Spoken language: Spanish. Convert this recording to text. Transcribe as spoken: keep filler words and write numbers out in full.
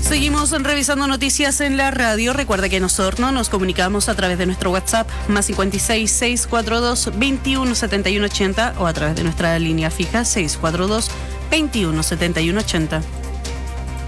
Seguimos revisando noticias en la radio. Recuerda que nosotros nos comunicamos a través de nuestro WhatsApp más cincuenta y seis, seiscientos cuarenta y dos, veintiuno setenta y uno ochenta o a través de nuestra línea fija seiscientos cuarenta y dos, veintiuno setenta y uno ochenta.